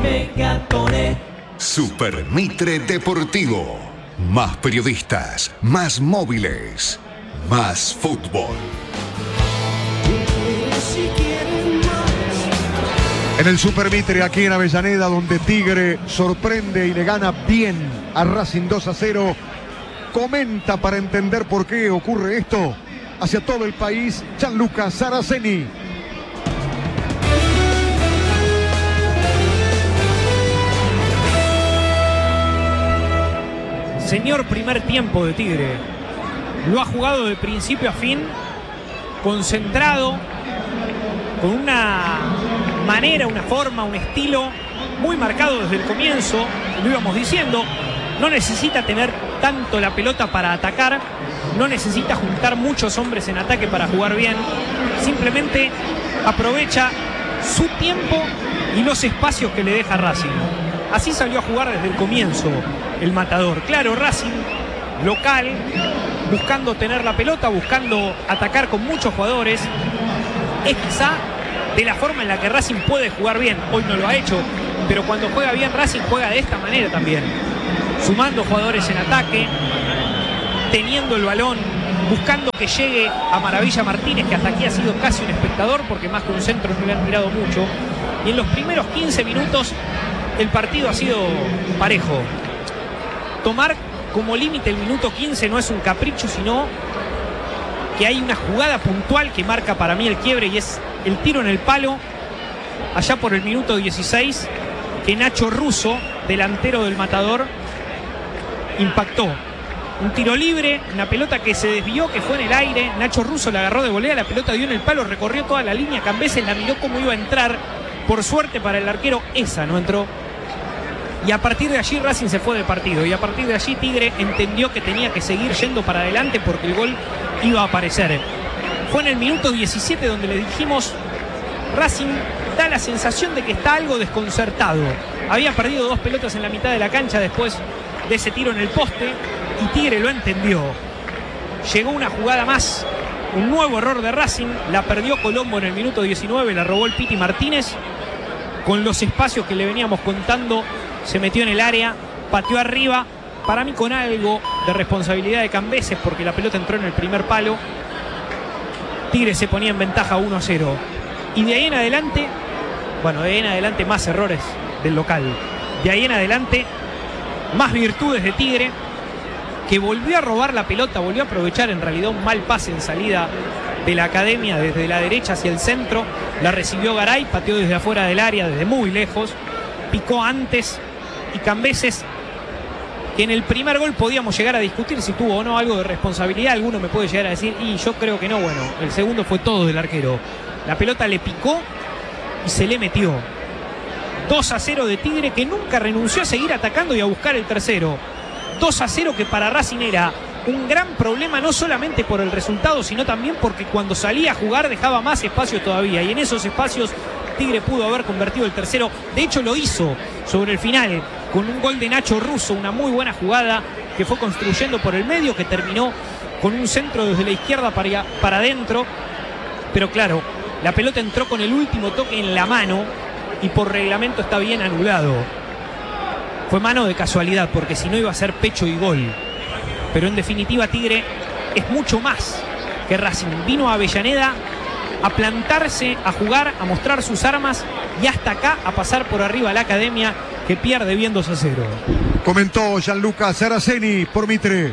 Super Mitre Deportivo. Más periodistas, más móviles, más fútbol. En el Super Mitre, aquí en Avellaneda, donde Tigre sorprende y le gana bien a Racing 2-0. Comenta para entender por qué ocurre esto hacia todo el país, Gianluca Saraceni. Señor primer tiempo de Tigre. Lo ha jugado de principio a fin, concentrado, con una manera, una forma, un estilo muy marcado desde el comienzo. Lo íbamos diciendo, no necesita tener tanto la pelota para atacar, no necesita juntar muchos hombres en ataque para jugar bien, simplemente aprovecha su tiempo y los espacios que le deja Racing. Así salió a jugar desde el comienzo el Matador. Claro, Racing local, buscando tener la pelota, buscando atacar con muchos jugadores. Es quizá de la forma en la que Racing puede jugar bien. Hoy no lo ha hecho, pero cuando juega bien Racing juega de esta manera también, sumando jugadores en ataque, teniendo el balón, buscando que llegue a Maravilla Martínez, que hasta aquí ha sido casi un espectador, porque más que un centro no le han tirado mucho. Y en los primeros 15 minutos el partido ha sido parejo. Tomar como límite el minuto 15 no es un capricho, sino que hay una jugada puntual que marca para mí el quiebre, y es el tiro en el palo allá por el minuto 16, que Nacho Russo, delantero del Matador, impactó. Un tiro libre, una pelota que se desvió, que fue en el aire. Nacho Russo la agarró de volea, la pelota dio en el palo, recorrió toda la línea. Cambeses la miró cómo iba a entrar. Por suerte para el arquero, esa no entró. Y a partir de allí Racing se fue del partido. Y a partir de allí Tigre entendió que tenía que seguir yendo para adelante porque el gol iba a aparecer. Fue en el minuto 17 donde le dijimos: Racing da la sensación de que está algo desconcertado. Había perdido 2 pelotas en la mitad de la cancha después de ese tiro en el poste, y Tigre lo entendió. Llegó una jugada más, un nuevo error de Racing, la perdió Colombo en el minuto 19, la robó el Piti Martínez. Con los espacios que le veníamos contando, se metió en el área, pateó arriba, para mí con algo de responsabilidad de Cambeses, porque la pelota entró en el primer palo. Tigre se ponía en ventaja 1-0. Y de ahí en adelante, bueno, de ahí en adelante más errores del local. De ahí en adelante más virtudes de Tigre, que volvió a robar la pelota, volvió a aprovechar en realidad un mal pase en salida de la Academia desde la derecha hacia el centro. La recibió Garay, pateó desde afuera del área, desde muy lejos, picó antes, y Cambeses, que en el primer gol podíamos llegar a discutir si tuvo o no algo de responsabilidad. Alguno me puede llegar a decir, y yo creo que no. Bueno, el segundo fue todo del arquero. La pelota le picó y se le metió. 2-0 de Tigre, que nunca renunció a seguir atacando y a buscar el tercero. 2-0 que para Racing era un gran problema, no solamente por el resultado, sino también porque cuando salía a jugar dejaba más espacio todavía, y en esos espacios Tigre pudo haber convertido el tercero. De hecho lo hizo sobre el final con un gol de Nacho Russo, una muy buena jugada que fue construyendo por el medio, que terminó con un centro desde la izquierda para adentro. Pero claro, la pelota entró con el último toque en la mano y por reglamento está bien anulado. Fue mano de casualidad, porque si no iba a ser pecho y gol. Pero en definitiva Tigre es mucho más que Racing. Vino a Avellaneda a plantarse, a jugar, a mostrar sus armas, y hasta acá a pasar por arriba a la Academia, que pierde bien 2-0. Comentó Gianluca Saraceni por Mitre.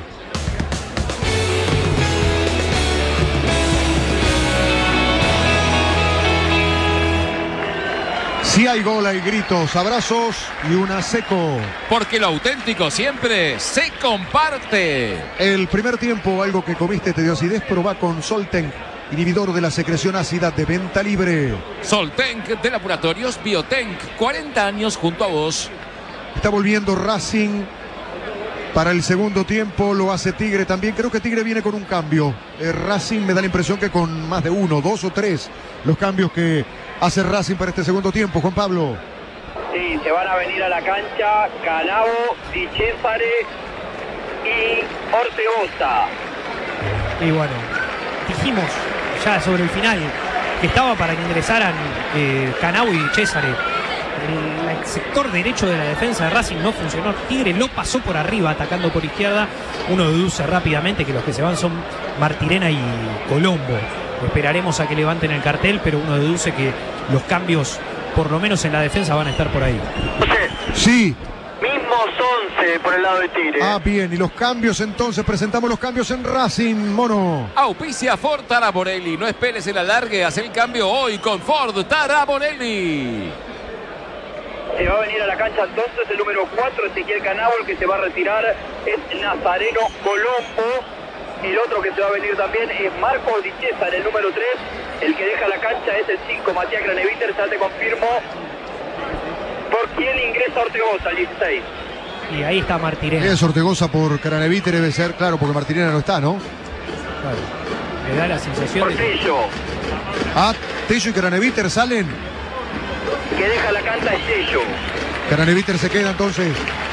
Si hay gol, hay gritos, abrazos y una seco. Porque lo auténtico siempre se comparte. El primer tiempo, algo que comiste te dio acidez, probá con Solten, inhibidor de la secreción ácida, de venta libre. Soltenc de Laboratorios Biotenc, 40 años junto a vos. Está volviendo Racing para el segundo tiempo, lo hace Tigre también. Creo que Tigre viene con un cambio. Racing me da la impresión que con más de 1, 2 o 3 los cambios que hace Racing para este segundo tiempo. Juan Pablo. Sí, se van a venir a la cancha Canavo, Di Cesare y Ortegoza. Y bueno, dijimos ya sobre el final que estaba para que ingresaran Canavo y Cesare. La sector derecho de la defensa de Racing no funcionó. Tigre lo pasó por arriba, atacando por izquierda. Uno deduce rápidamente que los que se van son Martirena y Colombo. Esperaremos a que levanten el cartel, pero uno deduce que los cambios, por lo menos en la defensa, van a estar por ahí. Sí. Mismos 11 por el lado de Tigre. Ah, bien. Y los cambios entonces. Presentamos los cambios en Racing, Mono. Auspicia Ford Taraborelli. No esperes el alargue. Haz el cambio hoy con Ford Taraborelli. Se va a venir a la cancha entonces el número 4, Ezequiel Canabo. El que se va a retirar es Nazareno Colombo. El otro que se va a venir también es Marcos Di César, el número 3. El que deja la cancha es el 5, Matías Craneviter. Ya te confirmo por quién ingresa Ortegoza, el 16. Y ahí está Martirena. Es Ortegoza por Craneviter, debe ser, claro, porque Martirena no está, ¿no? Claro. Me da la sensación de que... Portillo, Ah, Tello y Craneviter salen. que deja la cancha es Tello. Craneviter se queda entonces.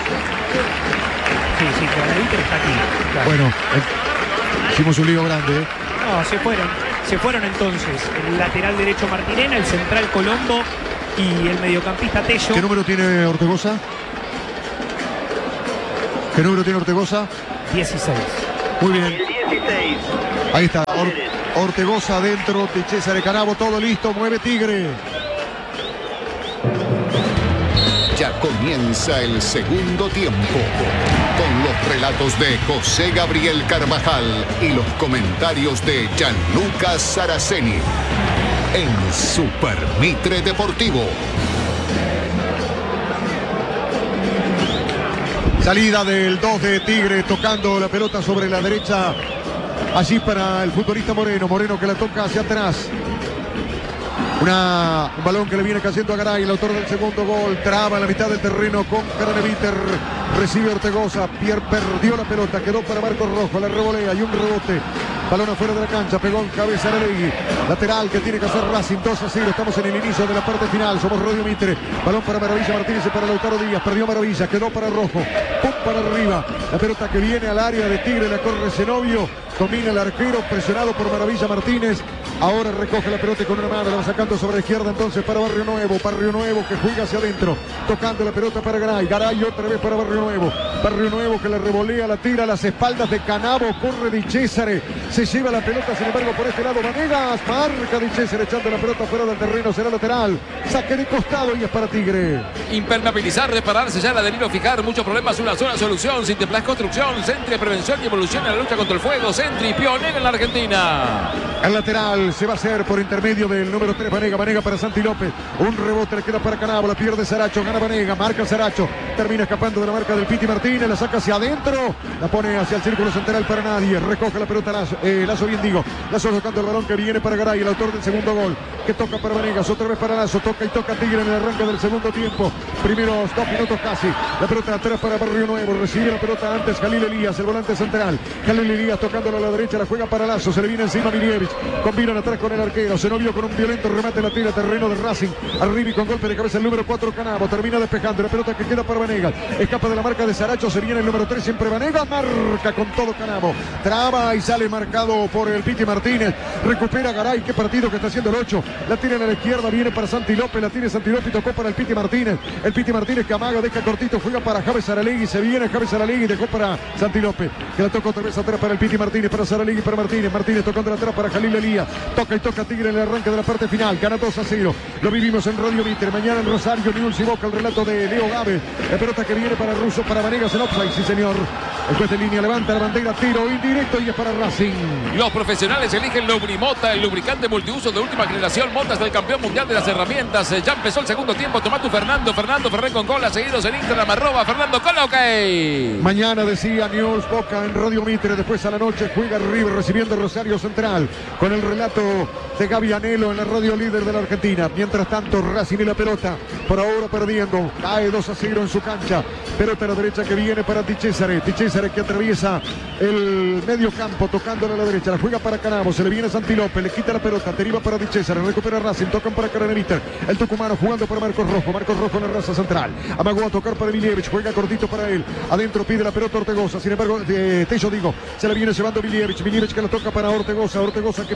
Sí, Craneviter está aquí. Claro. Bueno, hicimos un lío grande, ¿eh? No, se fueron entonces el lateral derecho Martirena, el central Colombo y el mediocampista Tello. ¿Qué número tiene Ortegoza? ¿Qué número tiene Ortegoza? 16. Muy bien. El 16. Ahí está. Ortegoza adentro, Di César y Canabo, todo listo. Mueve Tigre. Ya comienza el segundo tiempo, con los relatos de José Gabriel Carvajal y los comentarios de Gianluca Saraceni en Super Mitre Deportivo. Salida del 2 de Tigre, tocando la pelota sobre la derecha. Allí para el futbolista Moreno. Moreno que la toca hacia atrás. Un balón que le viene cayendo a Garay, el autor del segundo gol. Traba en la mitad del terreno con Craneviter. Recibe Ortegoza. Pierre perdió la pelota. Quedó para Marcos Rojo. La revolea y un rebote. Balón afuera de la cancha. Pegó en cabeza Aralegui. Lateral que tiene que hacer Racing. 2-0. Estamos en el inicio de la parte final. Somos Radio Mitre. Balón para Maravilla Martínez y para Lautaro Díaz. Perdió Maravilla. Quedó para Rojo. Pum para arriba. La pelota que viene al área de Tigre. La corre Zenobio. Domina el arquero. Presionado por Maravilla Martínez. Ahora recoge la pelota con una mano, la va sacando sobre la izquierda entonces para Barrio Nuevo que juega hacia adentro, tocando la pelota para Garay, Garay otra vez para Barrio Nuevo que le revolea, la tira a las espaldas de Canabo, corre Di César, se lleva la pelota, sin embargo por este lado Vanegas, marca Di César echando la pelota fuera del terreno, será lateral, saque de costado y es para Tigre. Impermeabilizar, reparar, sellar, adherir o fijar. Muchos problemas, una sola solución. Sinterplas Construcción, Centri, prevención y evolución en la lucha contra el fuego. Centri, pionero en la Argentina. El lateral se va a hacer por intermedio del número 3, Vanega para Santi López. Un rebote le queda para Canabo, la pierde Saracho, gana Vanega, marca Saracho, termina escapando de la marca del Piti Martínez, la saca hacia adentro, la pone hacia el círculo central para nadie, recoge la pelota Lazo bien digo, Lazo tocando el balón que viene para Garay, el autor del segundo gol, que toca para Vanegas, otra vez para Lazo, toca y toca Tigre en el arranque del segundo tiempo, primeros 2 minutos casi, la pelota atrás para Barrio Nuevo, recibe la pelota antes Jalil Elías, el volante central, Jalil Elías tocándola a la derecha, la juega para Lazo, se le viene encima Milievich, combinan atrás con el arquero, Zenobio con un violento remate, la tira terreno de Racing, arriba y con golpe de cabeza el número 4 Canabo, termina despejando, la pelota que queda para Vanegas, escapa de la marca de Saracho, se viene el número 3 siempre Vanegas, marca con todo Canabo, traba y sale marcado por el Piti Martínez, recupera Garay, qué partido que está haciendo el 8, la tira a la izquierda, viene para Santi López, la tiene Santi López, tocó para el Piti Martínez que amaga, deja cortito, juega para Javes Saralegui, se viene Javes Saralegui, dejó para Santi López, que la toca otra vez atrás para el Piti Martínez, para Saralegui, para Martínez tocando atrás para Jalil Elías, toca y toca Tigre en el arranque de la parte final, gana 2-0, lo vivimos en Radio Mitre, mañana en Rosario, Newell's y Boca, el relato de Leo Gávez, la pelota que viene para Russo, para Vanegas en offside, sí señor, el juez de línea levanta la bandera, tiro indirecto y es para Racing. Los profesionales eligen Lubrimota, el lubricante multiuso de última generación, Motas del campeón mundial de las herramientas. Ya empezó el segundo tiempo, toma tu Fernando Ferrer con gol, seguidos en Instagram, @Fernando con ok. Mañana decía Newell's Boca en Radio Mitre, después a la noche juega River recibiendo Rosario Central, con el relato de Gaby Anelo en la radio líder de la Argentina. Mientras tanto Racing y la pelota, por ahora perdiendo, cae 2-0 en su cancha, pelota a la derecha que viene para Di César que atraviesa el medio campo, tocándole a la derecha, la juega para Canabo, se le viene Santi López, le quita la pelota, deriva para Di César, recupera Racing, tocan para Craneviter, el tucumano jugando para Marcos Rojo en la raza central, amagó a tocar para Milievich, juega cortito para él, adentro pide la pelota Ortegoza, sin embargo Tello se la viene llevando Milievich que la toca para Ortegoza que pisó un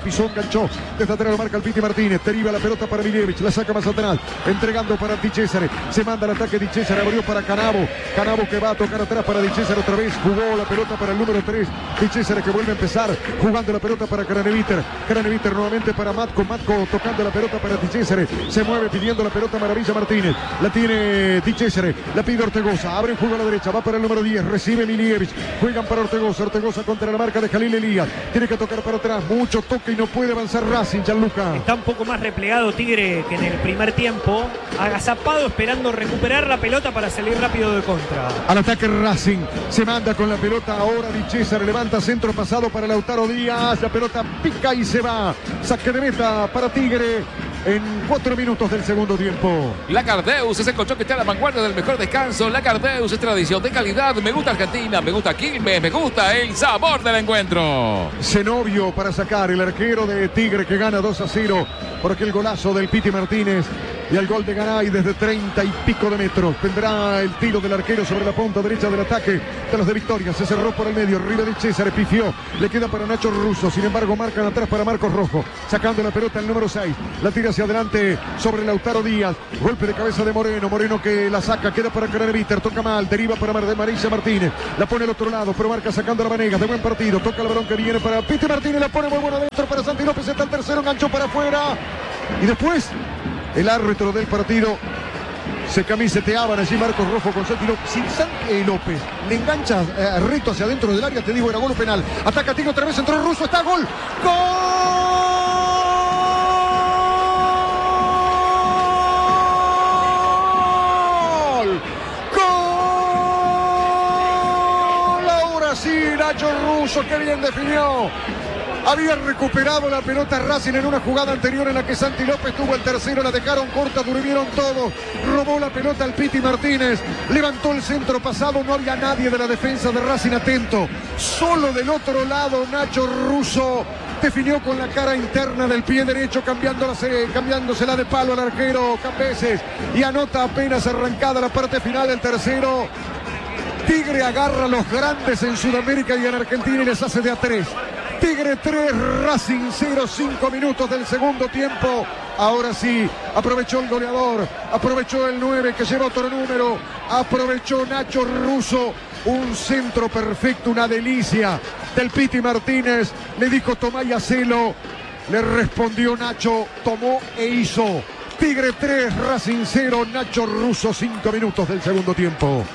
enganchó. Desde atrás lo marca el Piti Martínez. Deriva la pelota para Miljevic. La saca más atrás. Entregando para Di Cesare. Se manda el ataque Di Cesare. Abrió para Canavo. Canavo que va a tocar atrás para Di Cesare otra vez. Jugó la pelota para el número 3. Di Cesare que vuelve a empezar. Jugando la pelota para Craneviter. Craneviter nuevamente para Matko. Matko tocando la pelota para Di Cesare. Se mueve pidiendo la pelota Maravilla Martínez. La tiene Di Cesare. La pide Ortegoza. Abre un juego a la derecha. Va para el número 10. Recibe Miljevic. Juegan para Ortegoza. Ortegoza contra la marca de Jalil Elías. Tiene que tocar para atrás. Mucho toque y no puede avanzar Racing, Gianluca. Está un poco más replegado Tigre que en el primer tiempo. Agazapado esperando recuperar la pelota para salir rápido de contra. Al ataque Racing. Se manda con la pelota ahora Di Cesare. Levanta centro pasado para Lautaro Díaz. La pelota pica y se va. Saque de meta para Tigre en 4 minutos del segundo tiempo. Lacardeus es el colchón que está a la vanguardia del mejor descanso. Lacardeus es tradición de calidad. Me gusta Argentina, me gusta Quilmes, me gusta el sabor del encuentro. Zenobio para sacar el arquero de Tigre que gana 2-0 por aquel golazo del Piti Martínez. Y el gol de Garay desde 30 y pico de metros. Tendrá el tiro del arquero sobre la punta derecha del ataque de los de Victoria. Se cerró por el medio. Arriba de César, pifió. Le queda para Nacho Russo. Sin embargo, marcan atrás para Marcos Rojo. Sacando la pelota el número 6. La tira hacia adelante sobre Lautaro Díaz. Golpe de cabeza de Moreno. Moreno que la saca. Queda para Craneviter. Toca mal. Deriva para Marisa Martínez. La pone al otro lado. Pero marca sacando a la Vanegas. De buen partido. Toca el balón que viene para Piti Martínez. La pone muy buena adentro para Santi López. Está el tercero. Enganchó para afuera. Y después el árbitro del partido se camiseteaban allí Marcos Rojo con Santi López. Si Santi López le engancha recto hacia adentro del área, te digo, era gol o penal. Ataca Tigre otra vez, entró Russo, está gol. ¡Gol! ¡Gol! Ahora sí, Nacho Russo, que bien definió. Había recuperado la pelota Racing en una jugada anterior en la que Santi López tuvo el tercero, la dejaron corta, durmieron todos, robó la pelota al Piti Martínez, levantó el centro pasado, no había nadie de la defensa de Racing atento, solo del otro lado Nacho Russo definió con la cara interna del pie derecho, cambiándosela de palo al arquero Cambeses y anota apenas arrancada la parte final del tercero. Tigre agarra a los grandes en Sudamérica y en Argentina y les hace de a 3. Tigre 3, Racing 0, 5 minutos del segundo tiempo. Ahora sí, aprovechó el goleador, aprovechó el 9 que lleva otro número, aprovechó Nacho Russo, un centro perfecto, una delicia del Piti Martínez. Le dijo tomá y hacelo, le respondió Nacho, tomó e hizo. Tigre 3, Racing 0, Nacho Russo, 5 minutos del segundo tiempo.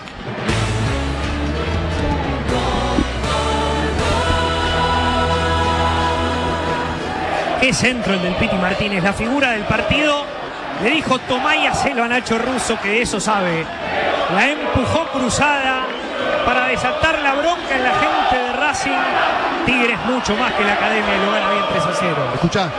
Qué centro el del Piti Martínez, la figura del partido. Le dijo tomá y hacelo a Nacho Russo, que de eso sabe. La empujó cruzada para desatar la bronca en la gente de Racing. Tigre es mucho más que la academia y lo gana bien 3-0. Escuchá.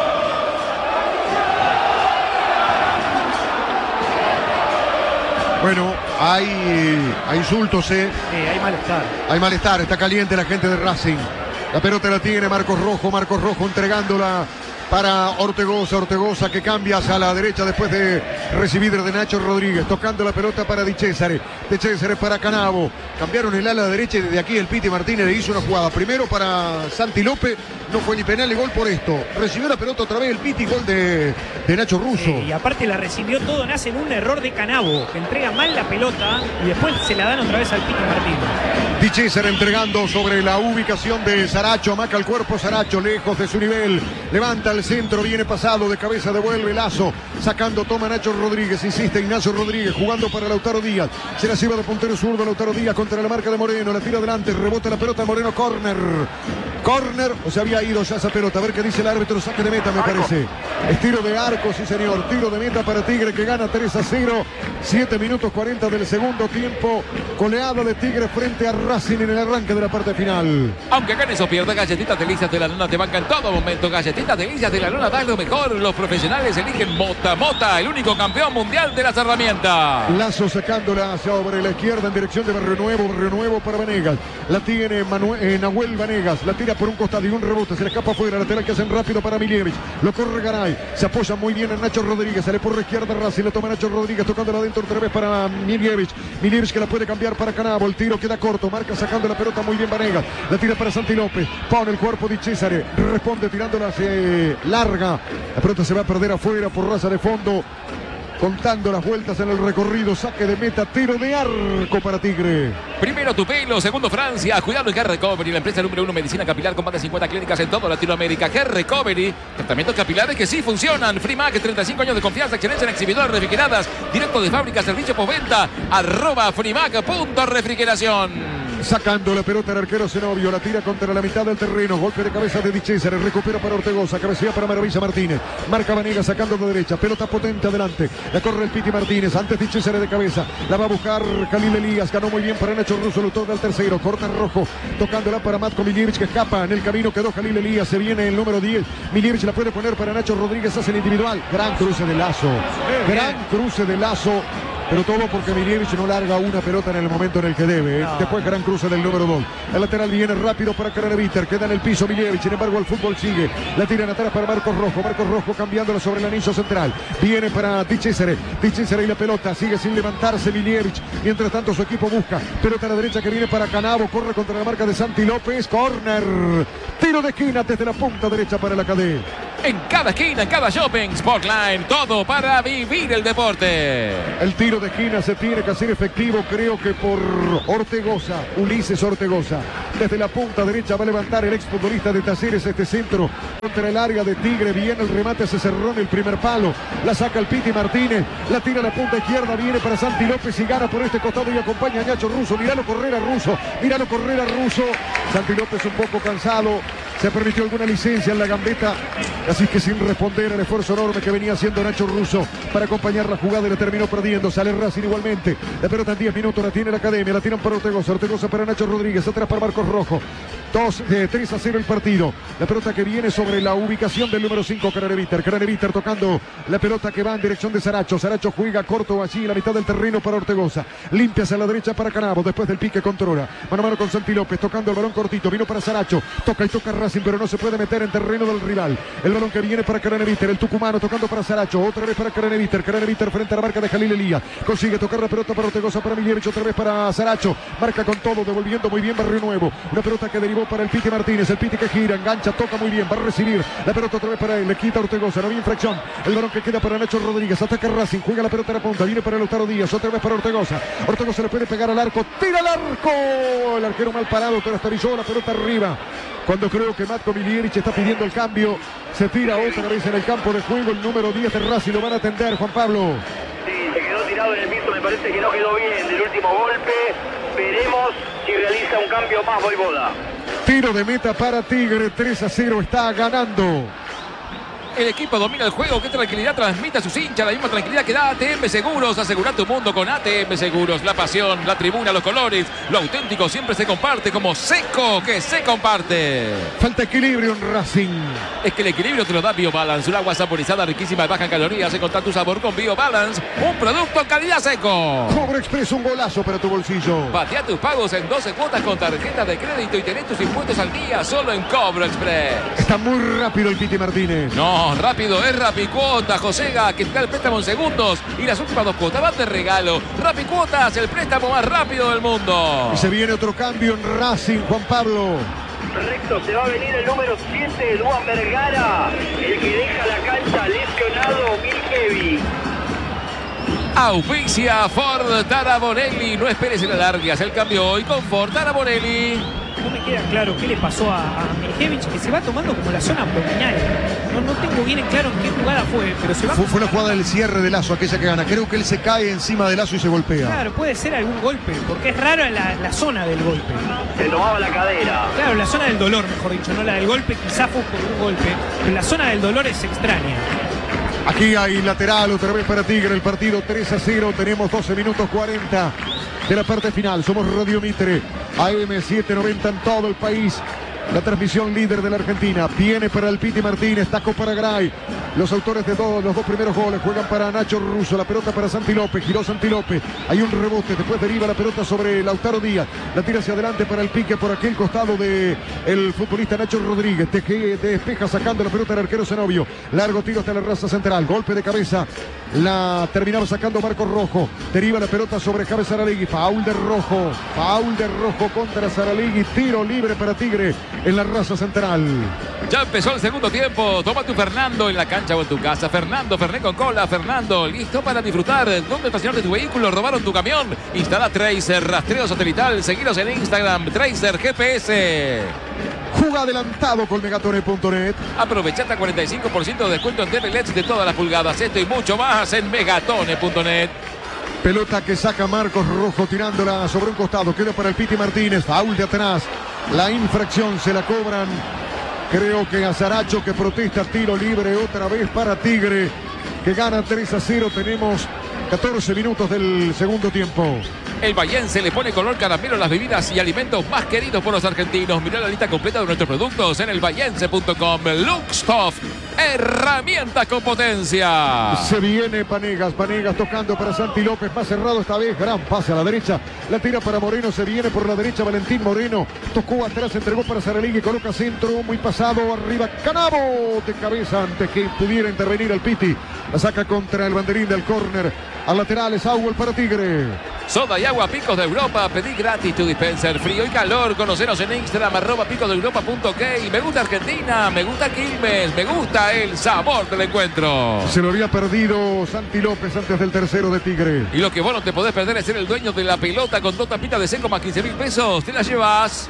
Bueno, hay insultos, Sí, hay malestar. Hay malestar, está caliente la gente de Racing. La pelota la tiene Marcos Rojo entregándola para Ortegoza que cambia hacia la derecha después de recibir de Nacho Rodríguez, tocando la pelota para Di Cesare, De Cesare para Canavo, cambiaron el ala derecha y desde aquí el Piti Martínez le hizo una jugada, primero para Santi López, no fue ni penal ni gol por esto, recibió la pelota otra vez el Piti, gol de Nacho Russo. Y aparte la recibió todo, nace en un error de Canavo, que entrega mal la pelota y después se la dan otra vez al Piti Martínez. Di Cesare entregando sobre la ubicación de Saracho, amaca el cuerpo Saracho, lejos de su nivel, levanta el centro, viene pasado, de cabeza devuelve Lazo, sacando, toma Nacho Rodríguez, insiste Ignacio Rodríguez, jugando para Lautaro Díaz, se la lleva de puntero zurdo Lautaro Díaz contra la marca de Moreno, la tira adelante, rebota la pelota Moreno, córner, o se había ido ya esa pelota, a ver qué dice el árbitro, saque de meta me parece, es tiro de arco, sí señor, tiro de meta para Tigre que gana 3-0, 7 minutos 40 del segundo tiempo, goleada de Tigre frente a Racing en el arranque de la parte final. Aunque ganes o pierdas, Galletitas Delicias de la Luna te banca en todo momento. Galletitas Delicias de la Luna da lo mejor. Los profesionales eligen Mota, el único campeón mundial de las herramientas. Lazo sacándola sobre la izquierda en dirección de Barrio Nuevo para Vanegas. La tiene Nahuel Vanegas, la tira por un costado y un rebote, se le escapa afuera, lateral que hacen rápido para Miljevic. Lo corre Garay, se apoya muy bien en Nacho Rodríguez, sale por la izquierda Racing, le toma Nacho Rodríguez tocando la dentro centro otra vez para Miljevic. Miljevic que la puede cambiar para Canavo. El tiro queda corto. Marca sacando la pelota muy bien Vanegas. La tira para Santi López. Pone el cuerpo de Cesare. Responde tirándola larga. La pelota se va a perder afuera por raza de fondo. Contando las vueltas en el recorrido, saque de meta, tiro de arco para Tigre. Primero Tupelo, segundo Francia. Cuidado en G-Recovery, la empresa número 1 medicina capilar con más de 50 clínicas en toda Latinoamérica. G-Recovery, tratamientos capilares que sí funcionan. Frimac, 35 años de confianza, excelencia en exhibidoras refrigeradas, directo de fábrica, servicio postventa, @frimac.refrigeración. Sacando la pelota el arquero Zenobio, la tira contra la mitad del terreno, golpe de cabeza de Di Cesare, recupera para Ortegoza, cabecea para Maravilla Martínez, marca Vanegas sacando de derecha, pelota potente adelante, la corre el Piti Martínez, antes Di Cesare de cabeza, la va a buscar Khalil Elías, ganó muy bien para Nacho Russo, lo toca al tercero, corta en rojo, tocándola para Matko Miljevic que escapa, en el camino quedó Khalil Elías, se viene el número 10, Miljevic la puede poner para Nacho Rodríguez, hace el individual, gran cruce de Lazo, pero todo porque Miljevic no larga una pelota en el momento en el que debe. No. Después gran cruce del número 2. El lateral viene rápido para Craneviter. Queda en el piso Miljevic. Sin embargo, el fútbol sigue. La tiran atrás para Marcos Rojo. Marcos Rojo cambiándola sobre el anillo central. Viene para Di Cesare. Di Cesare y la pelota. Sigue sin levantarse Miljevic. Mientras tanto, su equipo busca. Pelota a la derecha que viene para Canavo. Corre contra la marca de Santi López. Corner. Tiro de esquina desde la punta derecha para la cadena. En cada esquina, en cada shopping, Sportline, todo para vivir el deporte. El tiro de esquina se tiene que hacer efectivo, creo que por Ortegoza, Ulises Ortegoza. Desde la punta derecha va a levantar el exfutbolista de Talleres este centro contra el área de Tigre. Viene el remate, se cerró en el primer palo. La saca el Piti Martínez, la tira a la punta izquierda, viene para Santi López y gana por este costado y acompaña a Nacho Russo. Míralo correr a Russo. Santi López un poco cansado. Se permitió alguna licencia en la gambeta, así que sin responder al esfuerzo enorme que venía haciendo Nacho Russo para acompañar la jugada y la terminó perdiendo. Sale Racing igualmente. La pelota en 10 minutos la tiene la Academia, la tiran para Ortegoza. Ortegoza para Nacho Rodríguez, atrás para Marcos Rojo. 3-0 el partido. La pelota que viene sobre la ubicación del número 5, Craneviter. Craneviter tocando la pelota que va en dirección de Saracho. Saracho juega corto allí en la mitad del terreno para Ortegoza. Limpia hacia la derecha para Canavo. Después del pique controla. Mano a mano con Santi López. Tocando el balón cortito. Vino para Saracho. Toca y toca Racing, pero no se puede meter en terreno del rival. El balón que viene para Craneviter. El tucumano tocando para Saracho. Otra vez para Craneviter. Craneviter frente a la marca de Khalil Elías. Consigue tocar la pelota para Ortegoza, para Miljevic. Otra vez para Saracho. Marca con todo, devolviendo muy bien Barrio Nuevo. Una pelota que derivó para el Piti Martínez. El Piti que gira, engancha, toca muy bien. Va a recibir la pelota otra vez para él. Le quita Ortegoza. No había infracción. El balón que queda para Nacho Rodríguez. Ataca Racing. Juega la pelota a la punta. Viene para Lautaro Díaz. Otra vez para Ortegoza. Ortegoza le puede pegar al arco. Tira al arco. El arquero mal parado. Pero estabilizó la pelota arriba. Cuando creo que Matko Miljevic está pidiendo el cambio. Se tira otra vez en el campo de juego. El número 10 de Racing. Lo van a atender, Juan Pablo. Sí, se quedó tirado en el piso. Me parece que no quedó bien del último golpe. Veremos si realiza un cambio más Voivoda. Tiro de meta para Tigre, 3-0, está ganando. El equipo domina el juego. Qué tranquilidad transmite a sus hinchas. La misma tranquilidad que da ATM Seguros. Asegura tu mundo con ATM Seguros. La pasión, la tribuna, los colores. Lo auténtico siempre se comparte como Seco, que se comparte. Falta equilibrio en Racing. Es que el equilibrio te lo da BioBalance. Un agua saborizada, riquísima y baja en calorías. Encontrar tu sabor con BioBalance. Un producto calidad Seco. Cobro Express, un golazo para tu bolsillo. Patea tus pagos en 12 cuotas con tarjeta de crédito y tenés tus impuestos al día solo en Cobro Express. Está muy rápido el Piti Martínez. No, rápido, es Rapicuotas, Josega, que te da el préstamo en segundos y las últimas 2 cuotas van de regalo. Rapicuotas, el préstamo más rápido del mundo. Y se viene otro cambio en Racing, Juan Pablo. Correcto, se va a venir el número 7, Duan Vergara, el que deja la cancha lesionado Miljevic. Auspicia Ford Tarabonelli. No esperes en alargas el cambio hoy con Ford Tarabonelli. No me queda claro qué le pasó a Miljevic, que se va tomando como la zona abdominal. No tengo bien en claro en qué jugada fue, pero se va. Fue una jugada del cierre de Lazo, aquella que gana. Creo que él se cae encima de Lazo y se golpea. Claro, puede ser algún golpe, porque es raro la zona del golpe. Se tomaba la cadera. Claro, la zona del dolor, mejor dicho, no la del golpe, quizás fue por un golpe, pero la zona del dolor es extraña. Aquí hay lateral otra vez para Tigre, el partido 3-0, tenemos 12 minutos 40 de la parte final. Somos Radio Mitre, AM 790 en todo el país. La transmisión líder de la Argentina. Viene para el Piti Martínez. Taco para Gray. Los autores de los dos primeros goles juegan para Nacho Russo. La pelota para Santi López. Giró Santi López. Hay un rebote. Después deriva la pelota sobre Lautaro Díaz. La tira hacia adelante para el pique por aquel costado de el futbolista Nacho Rodríguez. Despeja sacando la pelota al arquero Zenobio. Largo tiro hasta la raza central. Golpe de cabeza. La terminaba sacando Marcos Rojo. Deriva la pelota sobre Javes Saralegui. Foul de Rojo. Foul de Rojo contra Saralegui. Tiro libre para Tigre en la raza central. Ya empezó el segundo tiempo. Toma tu Fernando en la cancha o en tu casa. Fernando, Fernet con cola. Fernando, listo para disfrutar. ¿Dónde estacionaste tu vehículo? ¿Robaron tu camión? Instala Tracer, rastreo satelital. Seguiros en Instagram, Tracer GPS. Juega adelantado con Megatone.net. Aprovecha hasta 45% de descuento en TV LEDs de todas las pulgadas. Esto y mucho más en Megatone.net. Pelota que saca Marcos Rojo tirándola sobre un costado. Queda para el Piti Martínez. Foul de atrás. La infracción se la cobran. Creo que a Saracho, que protesta. Tiro libre otra vez para Tigre, que gana 3-0. Tenemos 14 minutos del segundo tiempo. El Bahiense le pone color caramelo a las bebidas y alimentos más queridos por los argentinos. Mirá la lista completa de nuestros productos en elbahiense.com. Luxtoff, herramientas con potencia. Se viene Vanegas tocando para Santi López, más cerrado esta vez, gran pase a la derecha, la tira para Moreno, se viene por la derecha Valentín Moreno, tocó atrás, entregó para Saralegui, coloca centro, muy pasado, arriba Canavo, de cabeza antes que pudiera intervenir el Piti, la saca contra el banderín del córner, al lateral es Auel para Tigre. Soda y agua Picos de Europa, pedí gratis tu dispenser, frío y calor, conoceros en Instagram, @picosdeeuropa.ok. Me gusta Argentina, me gusta Quilmes, me gusta el sabor del encuentro. Se lo había perdido Santi López antes del tercero de Tigre. Y lo que vos no te podés perder es ser el dueño de la pelota con 2 tapitas de 6 más 15.000 pesos, te la llevas.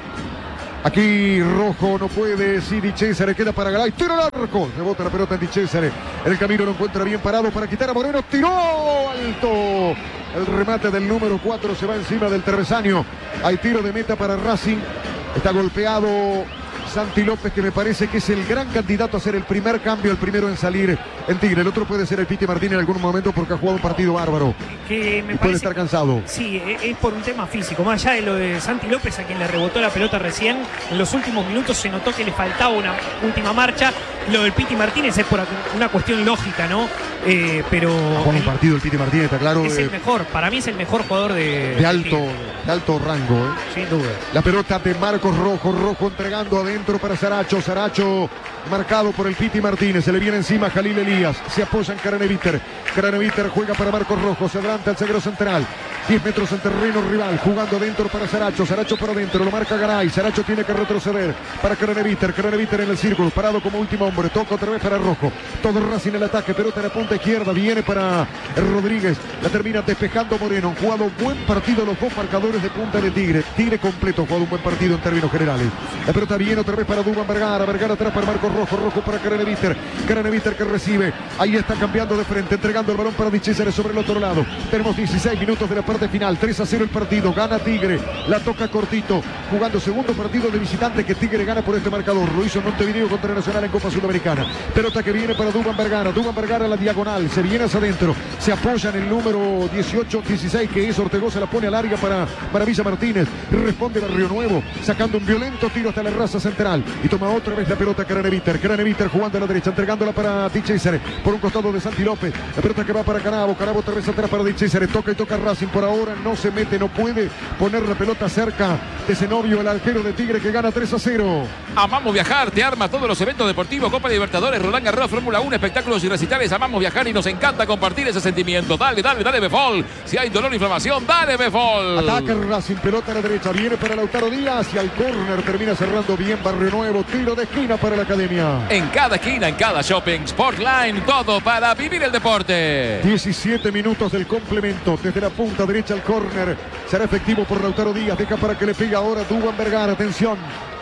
Aquí Rojo no puede, sí, Di Cesare queda para Galay, tiro al arco, rebota la pelota en Di Cesare, en el camino lo encuentra bien parado para quitar a Moreno, tiró alto, el remate del número 4 se va encima del travesaño, hay tiro de meta para Racing, está golpeado Santi López, que me parece que es el gran candidato a ser el primer cambio, el primero en salir en Tigre. El otro puede ser el Piti Martínez en algún momento porque ha jugado un partido bárbaro. Que me y puede estar cansado. Sí, es por un tema físico. Más allá de lo de Santi López, a quien le rebotó la pelota recién, en los últimos minutos se notó que le faltaba una última marcha. Lo del Piti Martínez es por una cuestión lógica, ¿no? Pero ha jugado un partido el Piti Martínez, está claro. Es el mejor, para mí es el mejor jugador de alto rango. Sin duda. La pelota de Marcos Rojo, Rojo entregando adentro para Saracho, Saracho marcado por el Piti Martínez, se le viene encima Jalil Elías, se apoya en Craneviter, Craneviter juega para Marcos Rojo, se adelanta el zaguero central, 10 metros en terreno rival, jugando adentro para Saracho, Saracho para adentro, lo marca Garay, Saracho tiene que retroceder para Craneviter, Craneviter en el círculo, parado como último hombre, toca otra vez para Rojo, todo Racing en el ataque, pelota en la punta izquierda, viene para Rodríguez, la termina despejando Moreno, han jugado buen partido los dos marcadores de punta de Tigre, Tigre completo, ha jugado un buen partido en términos generales, la pelota viene otra vez para Duván Vergara, Vergara atrás para Marcos Rojo, Rojo para Craneviter, Craneviter que recibe, ahí está cambiando de frente, entregando el balón para Di Cesare sobre el otro lado, tenemos 16 minutos de la parte final, 3-0 el partido, gana Tigre, la toca cortito, jugando segundo partido de visitante que Tigre gana por este marcador, lo hizo en Montevideo contra Nacional en Copa Sudamericana, pelota que viene para Duván Vergara a la diagonal, se viene hacia adentro, se apoya en el número 18-16 que es Ortegoza, la pone a larga para Villa Martínez, responde Barrio Nuevo, sacando un violento tiro hasta la raza central, y toma otra vez la pelota Craneviter, Craneviter jugando a la derecha, entregándola para Di Cesare, por un costado de Santi López, la pelota que va para Canavo, Canavo otra vez atrás para Di Cesare, toca y toca Racing, por ahora no se mete, no puede poner la pelota cerca de Zenobio, el arquero de Tigre que gana 3-0. Amamos viajar, te arma todos los eventos deportivos, Copa Libertadores, Roland Garros, Fórmula 1, espectáculos y recitales, amamos viajar y nos encanta compartir ese sentimiento. Dale, dale, dale Befol, si hay dolor o inflamación, dale Befol. Ataca Racing, pelota a la derecha, viene para Lautaro Díaz y al córner termina cerrando bien Barrio Nuevo, tiro de esquina para la Academia. En cada esquina, en cada shopping, Sportline, todo para vivir el deporte. 17 minutos del complemento, desde la punta derecha al córner, será efectivo por Lautaro Díaz, deja para que le pegue ahora Duván Vergara, atención,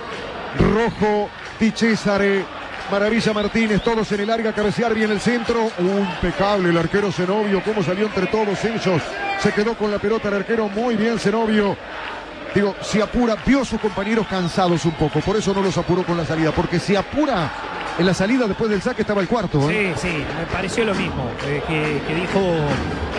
Rojo, Di Cesare, Maravilla Martínez, todos en el área, cabecear bien el centro, impecable el arquero Zenobio, cómo salió entre todos ellos, se quedó con la pelota el arquero, muy bien Zenobio. Digo, se apura, vio a sus compañeros cansados un poco, por eso no los apuró con la salida, porque se apura en la salida después del saque estaba el cuarto. Sí, me pareció lo mismo que dijo